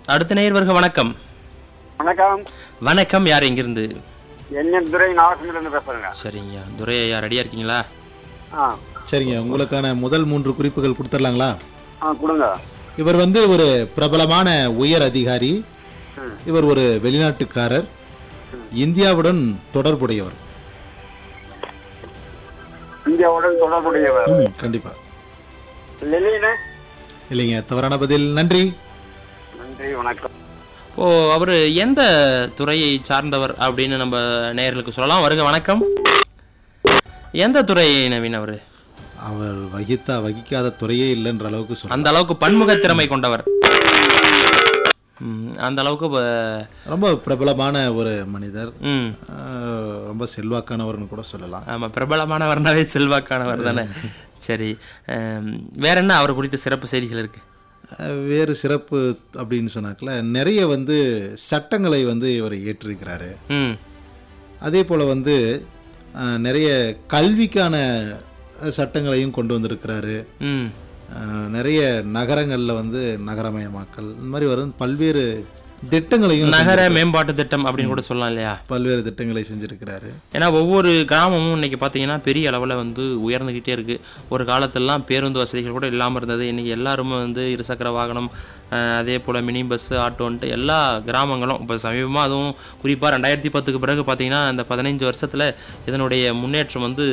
அடுத்த நேயர் வருக. வணக்கம். வணக்கம். வணக்கம். யார் எங்கிருந்து? என் துரை நாகசிலிருந்து பேசுறேங்க. சரிங்க. துரை ஐயா ரெடியா இருக்கீங்களா? சரிங்க, உங்களுக்கான முதல் 3 குறிப்புகள் கொடுத்துடலாங்களா? கொடுங்க. இவர் ஒரு பிரபலமான உயர் அதிகாரி. இவர் ஒரு வெளிநாட்டுக்காரர். இந்தியாவுடன் தொடர்புடையவர். இந்தியாவுடன் தொடர்புடையவர். கண்டிப்பா. லெலினே? இல்லைங்க, தவறான பதில். நன்றி. நன்றி, வணக்கம். ஓ, அவரு எந்த துறையை சார்ந்தவர் அப்படின்னு நம்ம நேயர்களுக்கு சொல்லலாம். வருக. வணக்கம். எந்த துறை நவீன் அவரு? அவர் வகிக்காத துறையே இல்லைன்ற அளவுக்கு சொல்ல, அந்த அளவுக்கு பன்முக திறமை கொண்டவர். அந்த அளவுக்கு ரொம்ப பிரபலமான ஒரு மனிதர். ரொம்ப செல்வாக்கானவர்னு கூட சொல்லலாம். ஆமா, பிரபலமானவர்னாவே செல்வாக்கானவர் தானே. சரி, வேற என்ன அவர் குறித்த சிறப்பு செய்திகள் இருக்கு? வேறு சிறப்பு அப்படின்னு சொன்னாக்கல, நிறைய சட்டங்களை இவர் ஏற்றிருக்கிறாரு. அதே போல நிறைய கல்விக்கான சட்டங்களையும் கொண்டு வந்திருக்கிறாரு. நிறைய நகரங்களில் நகரமயமாக்கல் இந்த மாதிரி பல்வேறு திட்டங்களையும், நகர மேம்பாட்டு திட்டம் அப்படின்னு கூட சொல்லலாம் இல்லையா? பல்வேறு திட்டங்களை செஞ்சிருக்கிறாரு. ஏன்னா ஒவ்வொரு கிராமமும் இன்னைக்கு பார்த்தீங்கன்னா பெரிய அளவில் உயர்ந்துகிட்டே இருக்கு. ஒரு காலத்திலலாம் பேருந்து வசதிகள் கூட இல்லாமல் இருந்தது. இன்னைக்கு எல்லாருமே இருசக்கர வாகனம், அதே போல் மினி பஸ்ஸு, ஆட்டோன்ட்டு எல்லா கிராமங்களும் இப்போ சமீபமாக, அதுவும் குறிப்பாக 2010க்கு பிறகு பார்த்தீங்கன்னா இந்த 15 வருஷத்தில் இதனுடைய முன்னேற்றம்